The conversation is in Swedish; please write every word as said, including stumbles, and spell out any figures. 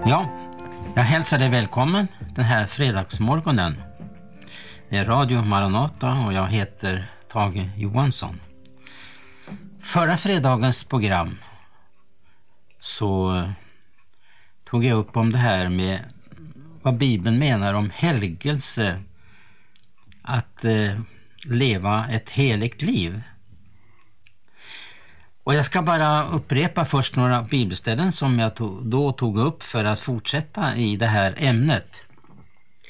Ja, jag hälsar dig välkommen den här fredagsmorgonen. Det är Radio Maranata och jag heter Tage Johansson. Förra fredagens program så tog jag upp om det här med vad Bibeln menar om helgelse, att eh, leva ett heligt liv. Och jag ska bara upprepa först några bibelställen som jag tog, då tog upp för att fortsätta i det här ämnet.